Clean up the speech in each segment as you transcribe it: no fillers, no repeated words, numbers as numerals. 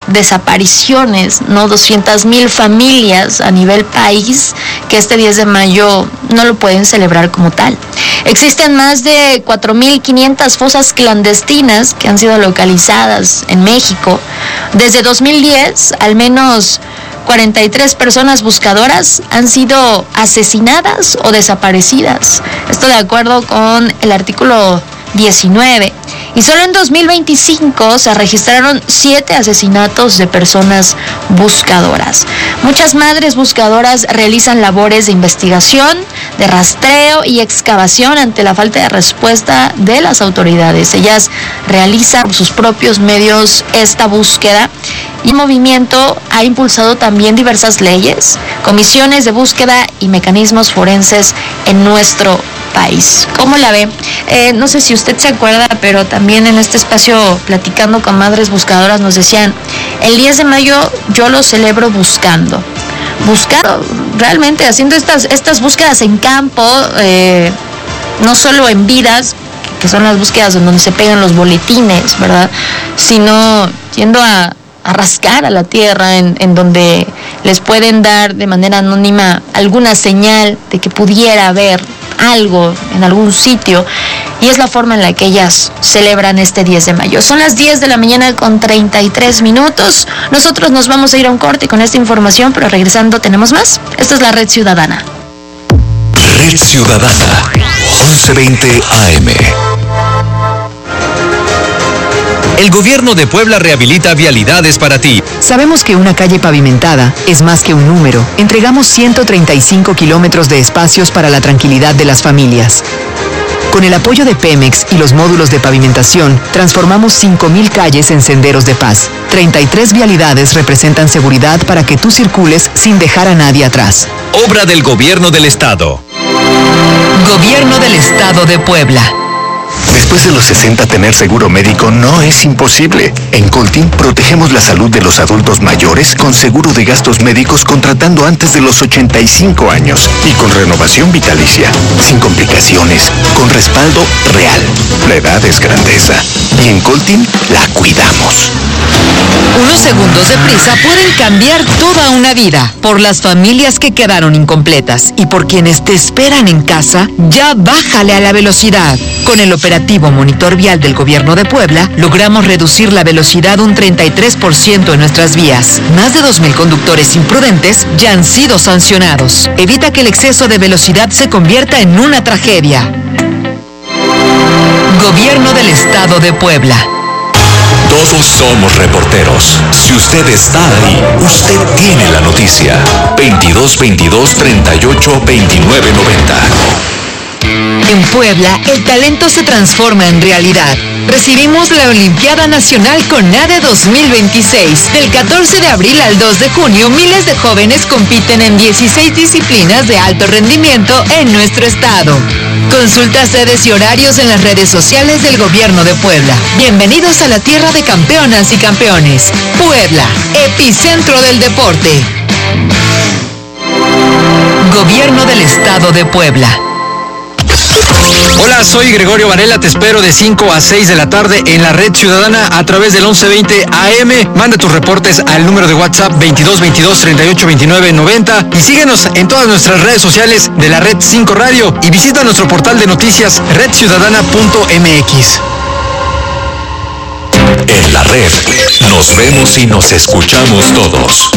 desapariciones, ¿no? 200,000 familias a nivel país que este 10 de mayo no lo pueden celebrar como tal. Existen más de 4,500 fosas clandestinas que han sido localizadas en México. Desde 2010, al menos 43 personas buscadoras han sido asesinadas o desaparecidas. Esto de acuerdo con el artículo 19. Y solo en 2025 se registraron 7 asesinatos de personas buscadoras. Muchas madres buscadoras realizan labores de investigación, de rastreo y excavación ante la falta de respuesta de las autoridades. Ellas realizan por sus propios medios esta búsqueda. Y el movimiento ha impulsado también diversas leyes, comisiones de búsqueda y mecanismos forenses en nuestro país. ¿Cómo la ve? No sé si usted se acuerda, pero también en este espacio, platicando con madres buscadoras, nos decían, el 10 de mayo yo lo celebro buscando, realmente haciendo estas búsquedas en campo, no solo en vidas, que son las búsquedas en donde se pegan los boletines, ¿verdad? Sino yendo a rascar a la tierra, en donde les pueden dar de manera anónima alguna señal de que pudiera haber algo en algún sitio, y es la forma en la que ellas celebran este 10 de mayo. Son las 10 de la mañana con 33 minutos. Nosotros nos vamos a ir a un corte con esta información, pero regresando tenemos más. Esta es la Red Ciudadana. Red Ciudadana, 1120 AM. El gobierno de Puebla rehabilita vialidades para ti. Sabemos que una calle pavimentada es más que un número. Entregamos 135 kilómetros de espacios para la tranquilidad de las familias. Con el apoyo de Pemex y los módulos de pavimentación, transformamos 5,000 calles en senderos de paz. 33 vialidades representan seguridad para que tú circules sin dejar a nadie atrás. Obra del Gobierno del Estado. Gobierno del Estado de Puebla. Después de los 60, tener seguro médico no es imposible. En Coltin protegemos la salud de los adultos mayores con seguro de gastos médicos contratando antes de los 85 años y con renovación vitalicia, sin complicaciones, con respaldo real. La edad es grandeza y en Coltin la cuidamos. Unos segundos de prisa pueden cambiar toda una vida. Por las familias que quedaron incompletas y por quienes te esperan en casa, ya bájale a la velocidad. Con el operativo Monitor Vial del Gobierno de Puebla, logramos reducir la velocidad un 33% en nuestras vías. Más de 2,000 conductores imprudentes ya han sido sancionados. Evita que el exceso de velocidad se convierta en una tragedia. Gobierno del Estado de Puebla. Todos somos reporteros. Si usted está ahí, usted tiene la noticia. 2222 38 29 90. En Puebla, el talento se transforma en realidad. Recibimos la Olimpiada Nacional CONADE 2026. Del 14 de abril al 2 de junio, miles de jóvenes compiten en 16 disciplinas de alto rendimiento en nuestro estado. Consulta sedes y horarios en las redes sociales del Gobierno de Puebla. Bienvenidos a la tierra de campeonas y campeones. Puebla, epicentro del deporte. Gobierno del Estado de Puebla. Hola, soy Gregorio Varela, te espero de 5 a 6 de la tarde en la Red Ciudadana a través del 1120 AM. Manda tus reportes al número de WhatsApp 2222 38 29 90 y síguenos en todas nuestras redes sociales de la Red 5 Radio y visita nuestro portal de noticias redciudadana.mx. En la red, nos vemos y nos escuchamos todos.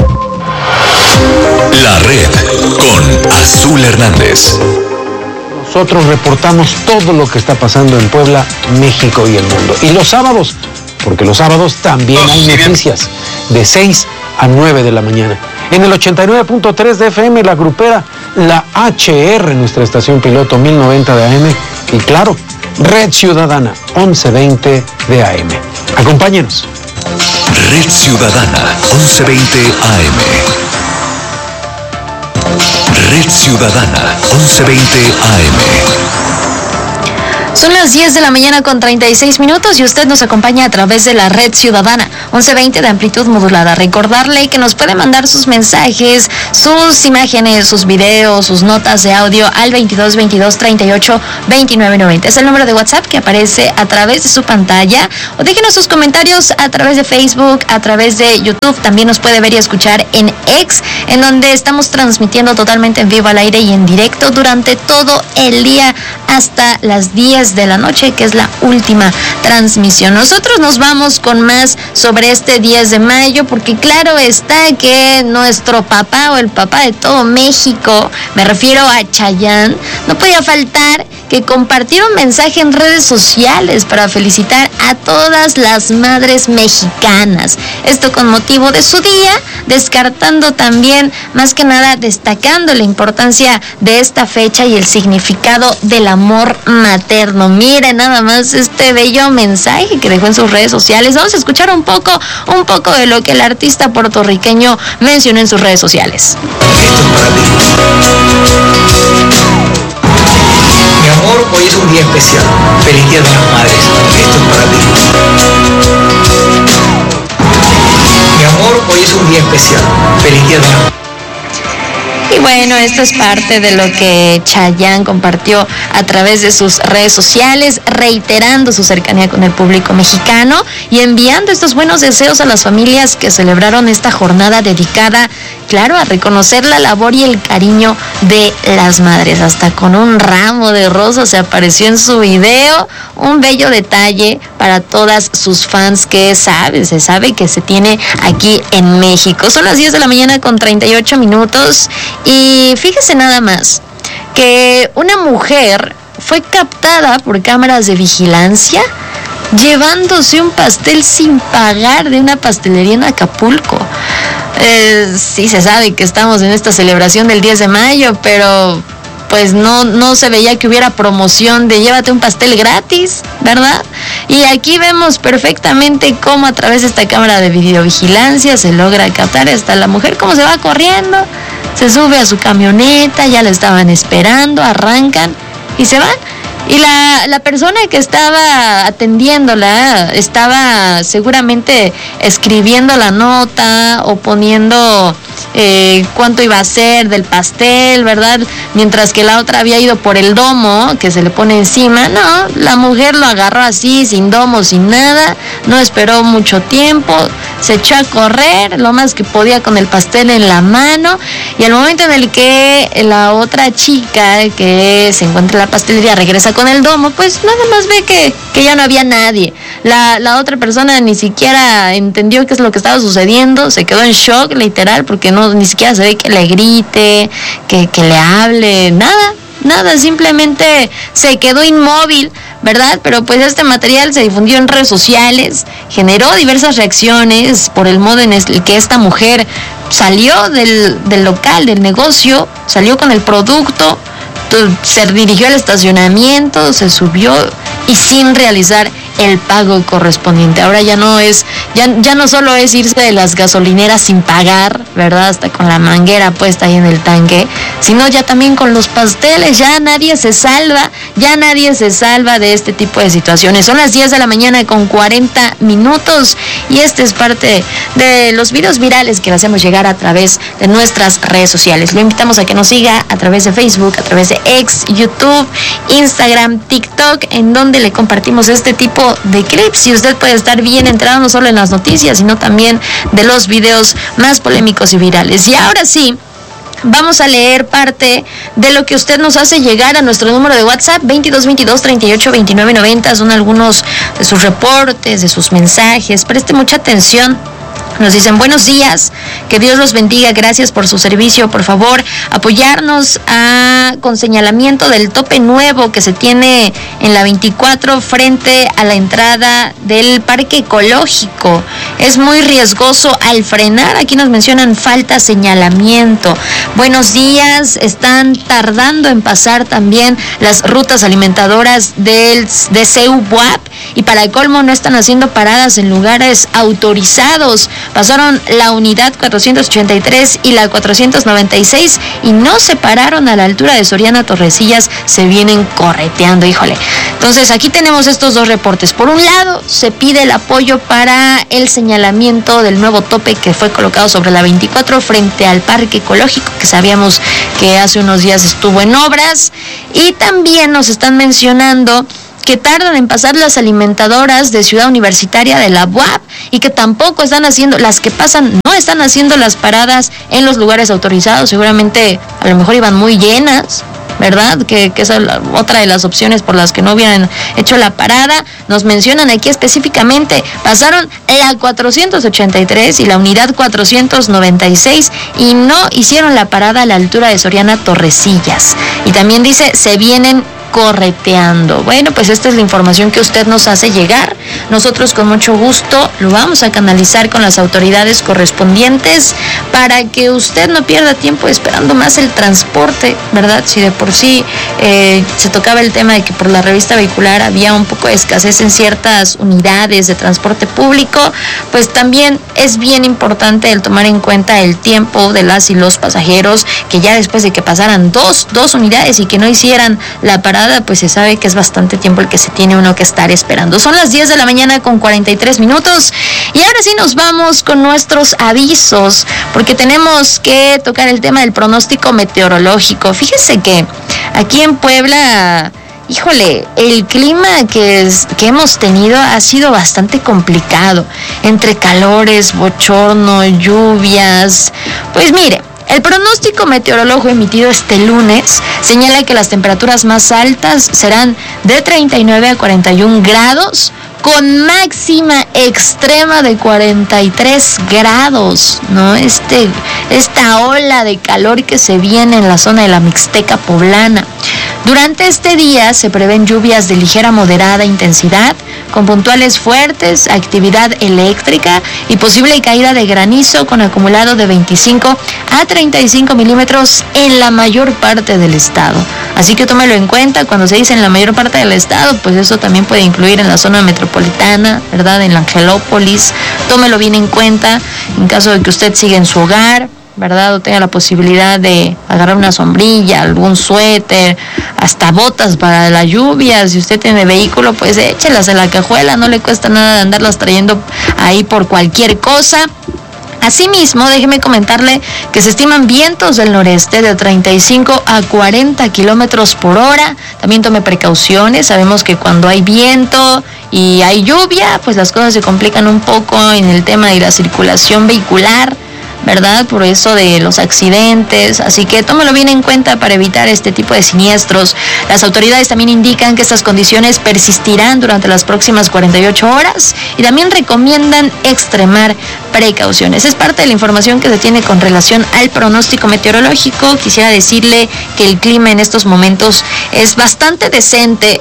La Red con Azul Hernández. Nosotros reportamos todo lo que está pasando en Puebla, México y el mundo. Y los sábados, porque los sábados también hay noticias, de 6 a 9 de la mañana. En el 89.3 de FM, la grupera, la HR, nuestra estación piloto 1090 de AM. Y claro, Red Ciudadana, 1120 de AM. Acompáñenos. Red Ciudadana, 1120 AM. Red Ciudadana, 1120 AM. Son las 10 de la mañana con 36 minutos y usted nos acompaña a través de la red ciudadana 1120 de amplitud modulada. Recordarle que nos puede mandar sus mensajes, sus imágenes, sus videos, sus notas de audio al 22 22 38 29 90. Es el número de WhatsApp que aparece a través de su pantalla. O déjenos sus comentarios a través de Facebook, a través de YouTube. También nos puede ver y escuchar en X, en donde estamos transmitiendo totalmente en vivo, al aire y en directo durante todo el día hasta las 10 de la noche, que es la última transmisión. Nosotros nos vamos con más sobre este 10 de mayo, porque claro está que nuestro papá o el papá de todo México, me refiero a Chayanne, no podía faltar que compartiera un mensaje en redes sociales para felicitar a todas las madres mexicanas. Esto con motivo de su día, descartando también, más que nada, destacando la importancia de esta fecha y el significado del amor materno. Mire nada más este bello mensaje que dejó en sus redes sociales. Vamos a escuchar un poco de lo que el artista puertorriqueño mencionó en sus redes sociales. Esto es para ti. Mi amor, hoy es un día especial. Feliz Día de las Madres. Esto es para ti. Mi amor, hoy es un día especial. Feliz Día de las Madres. Y bueno, esto es parte de lo que Chayanne compartió a través de sus redes sociales, reiterando su cercanía con el público mexicano y enviando estos buenos deseos a las familias que celebraron esta jornada dedicada, claro, a reconocer la labor y el cariño de las madres. Hasta con un ramo de rosas se apareció en su video, un bello detalle para todas sus fans que se sabe que se tiene aquí en México. Son las 10 de la mañana con 38 minutos y fíjese nada más que una mujer fue captada por cámaras de vigilancia llevándose un pastel sin pagar de una pastelería en Acapulco. Sí se sabe que estamos en esta celebración del 10 de mayo, pero pues no se veía que hubiera promoción de llévate un pastel gratis, ¿verdad? Y aquí vemos perfectamente cómo a través de esta cámara de videovigilancia se logra captar hasta la mujer cómo se va corriendo, se sube a su camioneta, ya la estaban esperando, arrancan y se van. Y la persona que estaba atendiéndola estaba seguramente escribiendo la nota o poniendo cuánto iba a ser del pastel, ¿verdad? Mientras que la otra había ido por el domo que se le pone encima. No, la mujer lo agarró así, sin domo, sin nada, no esperó mucho tiempo, se echó a correr lo más que podía con el pastel en la mano, y al momento en el que la otra chica que se encuentra en la pastelería regresa con el domo, pues nada más ve que ya no había nadie. La otra persona ni siquiera entendió qué es lo que estaba sucediendo, se quedó en shock literal, porque ni siquiera se ve que le grite, que le hable, nada, simplemente se quedó inmóvil, ¿verdad? Pero pues este material se difundió en redes sociales, generó diversas reacciones por el modo en el que esta mujer salió del local, del negocio, salió con el producto, se dirigió al estacionamiento, se subió y sin realizar el pago correspondiente. Ahora ya no solo es irse de las gasolineras sin pagar, ¿verdad? Hasta con la manguera puesta ahí en el tanque, sino ya también con los pasteles. Ya nadie se salva de este tipo de situaciones. Son las 10 de la mañana con 40 minutos y este es parte de los videos virales que le hacemos llegar a través de nuestras redes sociales. Lo invitamos a que nos siga a través de Facebook, a través de X, YouTube, Instagram, TikTok, en donde le compartimos este tipo de clips y usted puede estar bien enterado no solo en las noticias, sino también de los videos más polémicos y virales. Y ahora sí, vamos a leer parte de lo que usted nos hace llegar a nuestro número de WhatsApp 22 22 38 29 90. Son algunos de sus reportes, de sus mensajes. Preste mucha atención. Nos dicen buenos días, que Dios los bendiga, gracias por su servicio, por favor apoyarnos con señalamiento del tope nuevo que se tiene en la 24 frente a la entrada del parque ecológico. Es muy riesgoso al frenar, aquí nos mencionan falta señalamiento. Buenos días, están tardando en pasar también las rutas alimentadoras de CEU-BUAP y para el colmo no están haciendo paradas en lugares autorizados. Pasaron la unidad 483 y la 496 y no se pararon a la altura de Soriana Torrecillas, se vienen correteando, híjole. Entonces aquí tenemos estos dos reportes. Por un lado, se pide el apoyo para el señalamiento del nuevo tope que fue colocado sobre la 24 frente al Parque Ecológico, que sabíamos que hace unos días estuvo en obras, y también nos están mencionando que tardan en pasar las alimentadoras de Ciudad Universitaria de la UAP y que tampoco están haciendo, las que pasan no están haciendo las paradas en los lugares autorizados. Seguramente a lo mejor iban muy llenas, ¿verdad? Que esa es otra de las opciones por las que no hubieran hecho la parada. Nos mencionan aquí específicamente, pasaron la 483 y la unidad 496 y no hicieron la parada a la altura de Soriana Torrecillas. Y también dice, se vienen correteando. Bueno, pues esta es la información que usted nos hace llegar. Nosotros con mucho gusto lo vamos a canalizar con las autoridades correspondientes para que usted no pierda tiempo esperando más el transporte, ¿verdad? Si de por sí se tocaba el tema de que por la revista vehicular había un poco de escasez en ciertas unidades de transporte público, pues también es bien importante el tomar en cuenta el tiempo de las y los pasajeros, que ya después de que pasaran dos unidades y que no hicieran la parada, pues se sabe que es bastante tiempo el que se tiene uno que estar esperando. Son las 10 de la mañana con 43 minutos y ahora sí nos vamos con nuestros avisos, porque tenemos que tocar el tema del pronóstico meteorológico. Fíjese que aquí en Puebla, híjole, el clima que hemos tenido ha sido bastante complicado, entre calores, bochorno, lluvias. Pues mire, el pronóstico meteorológico emitido este lunes señala que las temperaturas más altas serán de 39 a 41 grados, con máxima extrema de 43 grados, ¿no? Esta ola de calor que se viene en la zona de la Mixteca poblana. Durante este día se prevén lluvias de ligera a moderada intensidad, con puntuales fuertes, actividad eléctrica y posible caída de granizo con acumulado de 25 a 35 milímetros en la mayor parte del estado. Así que tómelo en cuenta cuando se dice en la mayor parte del estado, pues eso también puede incluir en la zona metropolitana, ¿verdad? En la Angelópolis. Tómelo bien en cuenta en caso de que usted siga en su hogar, ¿verdad? O tenga la posibilidad de agarrar una sombrilla, algún suéter, hasta botas para la lluvia. Si usted tiene vehículo, pues échelas en la cajuela, no le cuesta nada de andarlas trayendo ahí por cualquier cosa. Asimismo, déjeme comentarle que se estiman vientos del noreste de 35 a 40 kilómetros por hora. También tome precauciones. Sabemos que cuando hay viento y hay lluvia, pues las cosas se complican un poco en el tema de la circulación vehicular, ¿verdad? Por eso de los accidentes, así que tómalo bien en cuenta para evitar este tipo de siniestros. Las autoridades también indican que estas condiciones persistirán durante las próximas 48 horas y también recomiendan extremar precauciones. Es parte de la información que se tiene con relación al pronóstico meteorológico. Quisiera decirle que el clima en estos momentos es bastante decente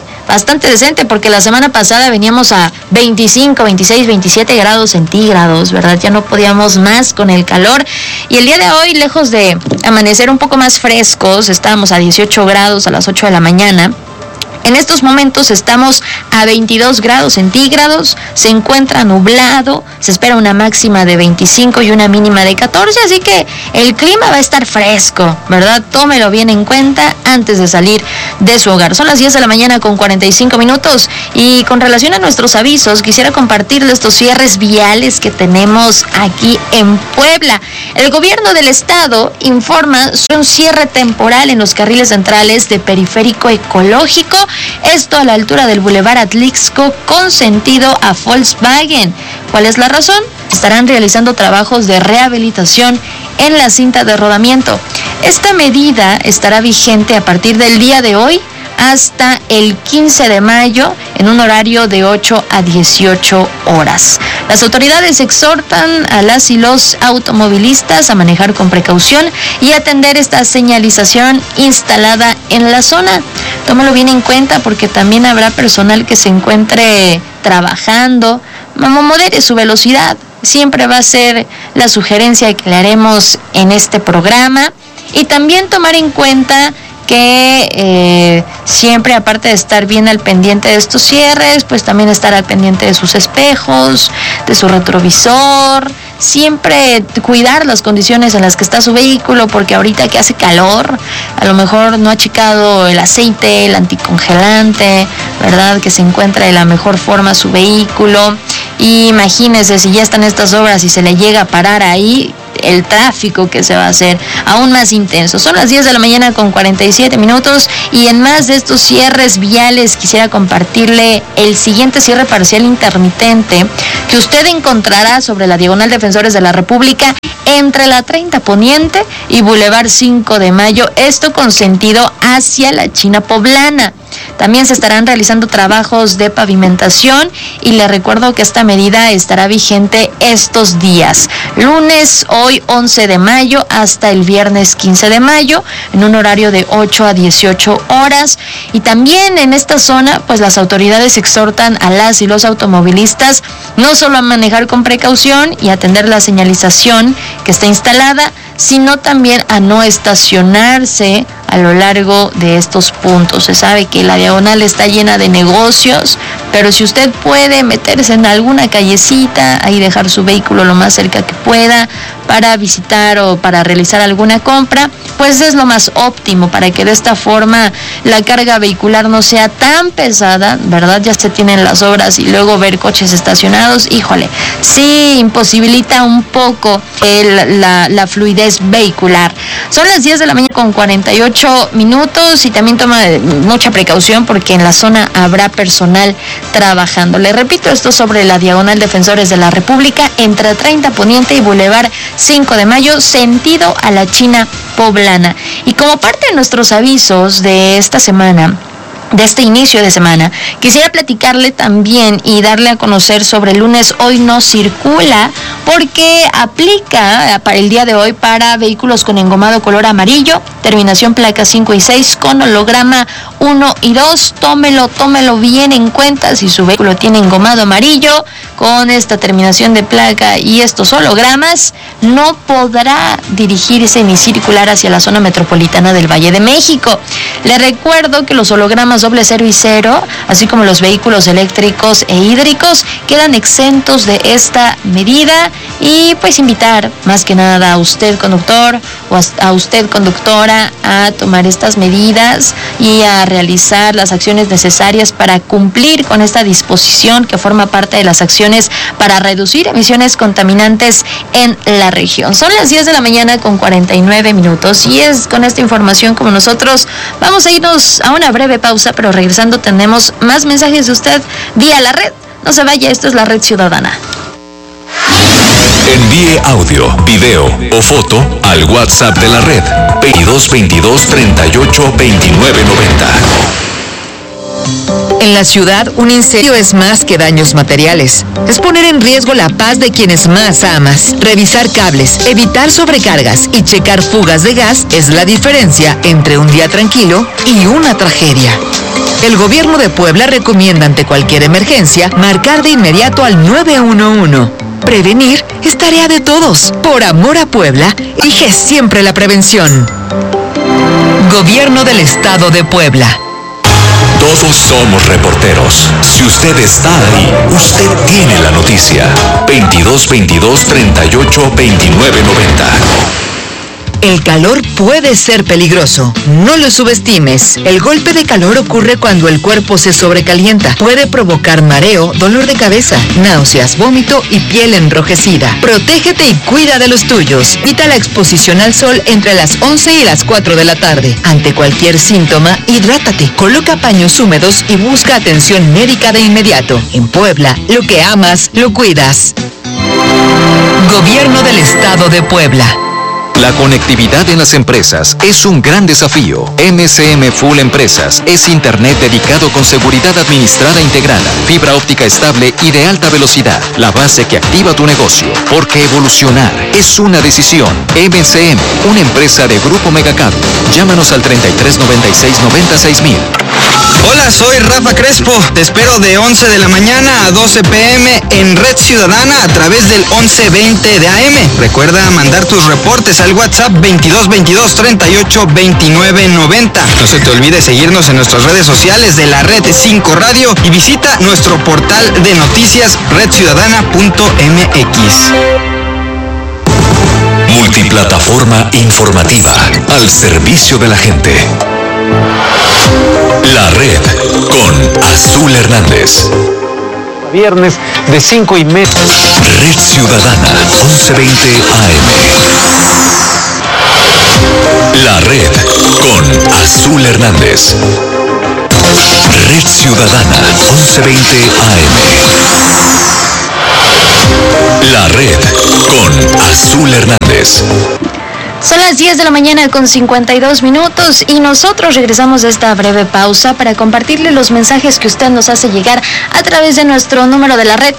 porque la semana pasada veníamos a 25, 26, 27 grados centígrados, ¿verdad? Ya no podíamos más con el calor. Y el día de hoy, lejos de amanecer un poco más frescos, estábamos a 18 grados a las 8 de la mañana. En estos momentos estamos a 22 grados centígrados, se encuentra nublado, se espera una máxima de 25 y una mínima de 14, así que el clima va a estar fresco, ¿verdad? Tómelo bien en cuenta antes de salir de su hogar. Son las 10 de la mañana con 45 minutos y con relación a nuestros avisos, quisiera compartirles estos cierres viales que tenemos aquí en Puebla. El gobierno del estado informa sobre un cierre temporal en los carriles centrales de Periférico Ecológico, esto a la altura del Boulevard Atlixco con sentido a Volkswagen. ¿Cuál es la razón? Estarán realizando trabajos de rehabilitación en la cinta de rodamiento. Esta medida estará vigente a partir del día de hoy hasta el 15 de mayo en un horario de 8 a 18 horas. Las autoridades exhortan a las y los automovilistas a manejar con precaución y atender esta señalización instalada en la zona. Tómalo bien en cuenta porque también habrá personal que se encuentre trabajando. Modere su velocidad. Siempre va a ser la sugerencia que le haremos en este programa. Y también tomar en cuenta que siempre, aparte de estar bien al pendiente de estos cierres, pues también estar al pendiente de sus espejos, de su retrovisor, siempre cuidar las condiciones en las que está su vehículo, porque ahorita que hace calor, a lo mejor no ha checado el aceite, el anticongelante, ¿verdad? Que se encuentra de la mejor forma su vehículo. Y imagínese, si ya están estas obras y se le llega a parar ahí, el tráfico que se va a hacer aún más intenso. Son las 10 de la mañana con 47 minutos y en más de estos cierres viales quisiera compartirle el siguiente cierre parcial intermitente que usted encontrará sobre la Diagonal Defensores de la República entre la 30 Poniente y Boulevard 5 de Mayo, esto con sentido hacia la China Poblana. También se estarán realizando trabajos de pavimentación y le recuerdo que esta medida estará vigente estos días. Lunes, hoy 11 de mayo, hasta el viernes 15 de mayo, en un horario de 8 a 18 horas. Y también en esta zona, pues las autoridades exhortan a las y los automovilistas no solo a manejar con precaución y atender la señalización que está instalada, sino también a no estacionarse a lo largo de estos puntos. Se sabe que la Diagonal está llena de negocios, pero si usted puede meterse en alguna callecita, ahí dejar su vehículo lo más cerca que pueda para visitar o para realizar alguna compra, pues es lo más óptimo para que de esta forma la carga vehicular no sea tan pesada, ¿verdad? Ya se tienen las obras y luego ver coches estacionados, híjole, sí imposibilita un poco la fluidez vehicular. Son las 10 de la mañana con 48 minutos y también toma mucha precaución porque en la zona habrá personal trabajando. Le repito, esto sobre la Diagonal Defensores de la República entre 30 Poniente y Boulevard 5 de Mayo, sentido a la China Poblana. Y como parte de nuestros avisos de esta semana, de este inicio de semana, quisiera platicarle también y darle a conocer sobre el lunes Hoy No Circula, porque aplica para el día de hoy para vehículos con engomado color amarillo, terminación placa 5 y 6 con holograma 1 y 2. Tómelo bien en cuenta. Si su vehículo tiene engomado amarillo con esta terminación de placa y estos hologramas, no podrá dirigirse ni circular hacia la zona metropolitana del Valle de México. Le recuerdo que los hologramas doble 0 y 0, así como los vehículos eléctricos e hídricos, quedan exentos de esta medida y pues invitar más que nada a usted conductor o a usted conductora a tomar estas medidas y a realizar las acciones necesarias para cumplir con esta disposición que forma parte de las acciones para reducir emisiones contaminantes en la región. Son las 10 de la mañana con 49 minutos y es con esta información como nosotros vamos a irnos a una breve pausa, pero regresando tenemos más mensajes de usted vía la red. No se vaya, esto es la Red Ciudadana. Envíe audio, video o foto al WhatsApp de la red 2222 38 29 90. En la ciudad, un incendio es más que daños materiales. Es poner en riesgo la paz de quienes más amas. Revisar cables, evitar sobrecargas y checar fugas de gas es la diferencia entre un día tranquilo y una tragedia. El gobierno de Puebla recomienda ante cualquier emergencia marcar de inmediato al 911. Prevenir es tarea de todos. Por amor a Puebla, elige siempre la prevención. Gobierno del Estado de Puebla. Todos somos reporteros. Si usted está ahí, usted tiene la noticia. 2222 38 29 90. El calor puede ser peligroso. No lo subestimes. El golpe de calor ocurre cuando el cuerpo se sobrecalienta. Puede provocar mareo, dolor de cabeza, náuseas, vómito y piel enrojecida. Protégete y cuida de los tuyos. Evita la exposición al sol entre las 11 y las 4 de la tarde. Ante cualquier síntoma, hidrátate. Coloca paños húmedos y busca atención médica de inmediato. En Puebla, lo que amas, lo cuidas. Gobierno del Estado de Puebla. La conectividad en las empresas es un gran desafío. MCM Full Empresas es internet dedicado con seguridad administrada integrada, fibra óptica estable y de alta velocidad, la base que activa tu negocio. Porque evolucionar es una decisión. MCM, una empresa de Grupo Megacable. Llámanos al 3396 96000. Hola, soy Rafa Crespo. Te espero de 11 de la mañana a 12 p.m. en Red Ciudadana a través del 1120 de AM. Recuerda mandar tus reportes al al WhatsApp 2222-382990. No se te olvide seguirnos en nuestras redes sociales de la Red 5 Radio y visita nuestro portal de noticias redciudadana.mx. Multiplataforma informativa al servicio de la gente. La Red con Azul Hernández. Viernes de 5:30. Red Ciudadana, 11:20 AM. La Red con Azul Hernández. Red Ciudadana, 11:20 AM. La Red con Azul Hernández. Son las 10 de la mañana con 52 minutos y nosotros regresamos de esta breve pausa para compartirle los mensajes que usted nos hace llegar a través de nuestro número de la red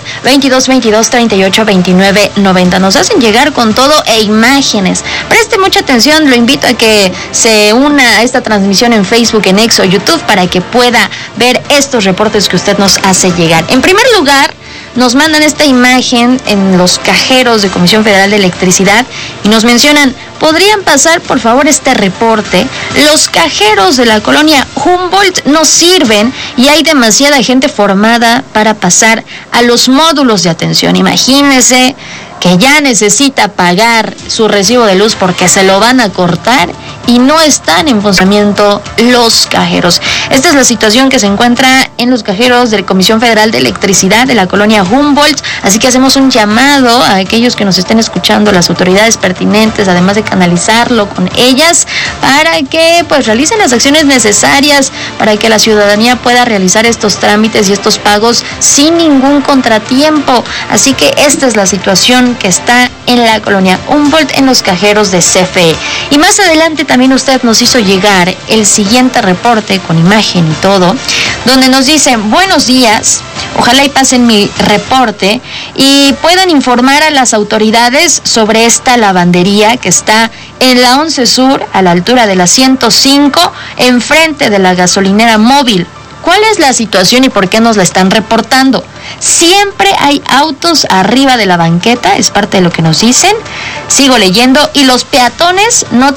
2222-382990. Nos hacen llegar con todo e imágenes. Preste mucha atención, lo invito a que se una a esta transmisión en Facebook, en X o YouTube para que pueda ver estos reportes que usted nos hace llegar. En primer lugar, nos mandan esta imagen en los cajeros de Comisión Federal de Electricidad y nos mencionan: ¿podrían pasar por favor este reporte? Los cajeros de la colonia Humboldt no sirven y hay demasiada gente formada para pasar a los módulos de atención. Imagínense que ya necesita pagar su recibo de luz porque se lo van a cortar y no están en funcionamiento los cajeros. Esta es la situación que se encuentra en los cajeros de la Comisión Federal de Electricidad de la colonia Humboldt, así que hacemos un llamado a aquellos que nos estén escuchando, las autoridades pertinentes, además de canalizarlo con ellas, para que pues realicen las acciones necesarias para que la ciudadanía pueda realizar estos trámites y estos pagos sin ningún contratiempo. Así que esta es la situación que está en la colonia Humboldt en los cajeros de CFE. Y más adelante también usted nos hizo llegar el siguiente reporte con imagen y todo, donde nos dicen: buenos días, ojalá y pasen mi reporte y puedan informar a las autoridades sobre esta lavandería que está en la 11 Sur, a la altura de la 105, enfrente de la gasolinera móvil. ¿Cuál es la situación y por qué nos la están reportando? Siempre hay autos arriba de la banqueta, es parte de lo que nos dicen. Sigo leyendo. Y los peatones nos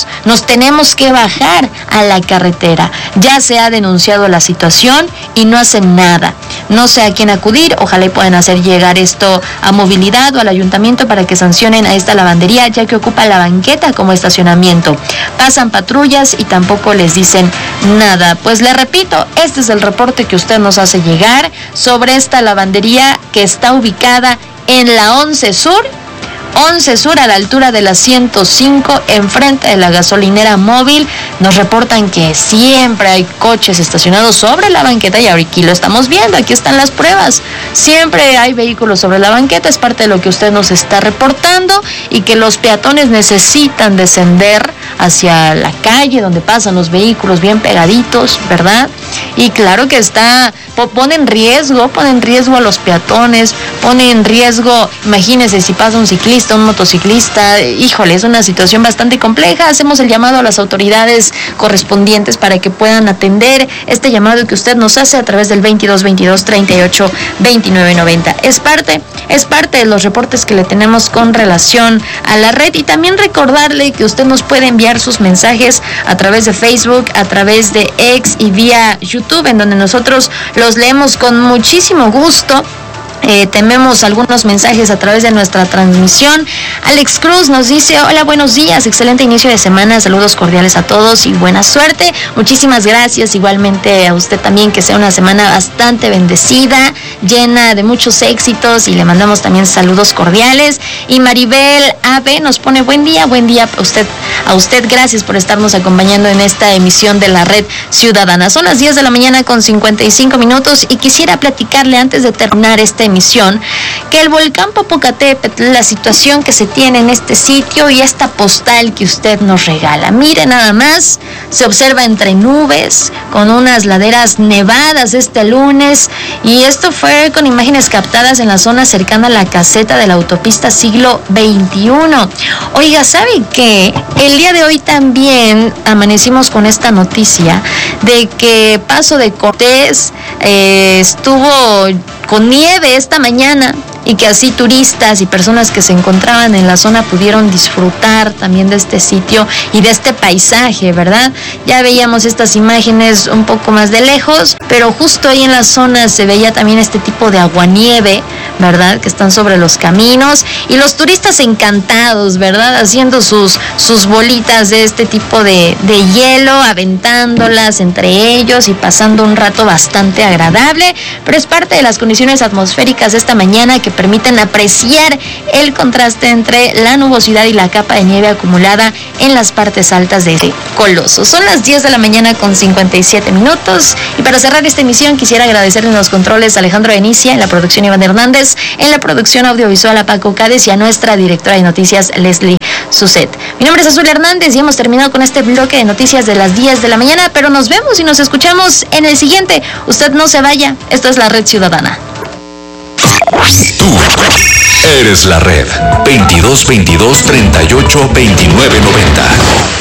tenemos que bajar a la carretera. Ya se ha denunciado la situación y no hacen nada. No sé a quién acudir. Ojalá y puedan hacer llegar esto a movilidad o al ayuntamiento para que sancionen a esta lavandería, ya que ocupa la banqueta como estacionamiento. Pasan patrullas y tampoco les dicen nada. Pues le repito, este es el reporte que usted nos hace llegar sobre esta lavandería que está ubicada en la 11 Sur a la altura de la 105, enfrente de la gasolinera móvil. Nos reportan que siempre hay coches estacionados sobre la banqueta y aquí lo estamos viendo, aquí están las pruebas. Siempre hay vehículos sobre la banqueta, es parte de lo que usted nos está reportando, y que los peatones necesitan descender hacia la calle donde pasan los vehículos bien pegaditos, ¿verdad? Y claro que pone en riesgo a los peatones, pone en riesgo, imagínense si pasa un ciclista, un motociclista. Híjole, es una situación bastante compleja. Hacemos el llamado a las autoridades correspondientes para que puedan atender este llamado que usted nos hace a través del 2222-382990. Es parte de los reportes que le tenemos con relación a la red, y también recordarle que usted nos puede enviar sus mensajes a través de Facebook, a través de X y vía YouTube, en donde nosotros los leemos con muchísimo gusto. Tenemos algunos mensajes a través de nuestra transmisión. Alex Cruz nos dice: hola, buenos días, excelente inicio de semana, saludos cordiales a todos y buena suerte. Muchísimas gracias, igualmente a usted también, que sea una semana bastante bendecida, llena de muchos éxitos, y le mandamos también saludos cordiales. Y Maribel AB nos pone: buen día a usted, gracias por estarnos acompañando en esta emisión de la Red Ciudadana. Son las 10 de la mañana con 55 minutos y quisiera platicarle, antes de terminar esta emisión, que el volcán Popocatépetl, la situación que se tiene en este sitio y esta postal que usted nos regala. Mire nada más, se observa entre nubes, con unas laderas nevadas este lunes, y esto fue con imágenes captadas en la zona cercana a la caseta de la autopista Siglo XXI. Oiga, ¿sabe qué? El día de hoy también amanecimos con esta noticia de que Paso de Cortés estuvo con nieve esta mañana, y que así turistas y personas que se encontraban en la zona pudieron disfrutar también de este sitio y de este paisaje, ¿verdad? Ya veíamos estas imágenes un poco más de lejos, pero justo ahí en la zona se veía también este tipo de aguanieve, ¿verdad? Que están sobre los caminos y los turistas encantados, ¿verdad? Haciendo sus bolitas de este tipo de hielo, aventándolas entre ellos y pasando un rato bastante agradable, pero es parte de las condiciones atmosféricas de esta mañana que permiten apreciar el contraste entre la nubosidad y la capa de nieve acumulada en las partes altas de este coloso. Son las 10 de la mañana con 57 minutos y para cerrar esta emisión quisiera agradecerle en los controles a Alejandro Enicia, en la producción Iván Hernández, en la producción audiovisual a Paco Cádiz y a nuestra directora de noticias Leslie Suset. Mi nombre es Azul Hernández y hemos terminado con este bloque de noticias de las 10 de la mañana, pero nos vemos y nos escuchamos en el siguiente. Usted no se vaya, esto es la Red Ciudadana. Tú eres la red. 22 22 38 29 90.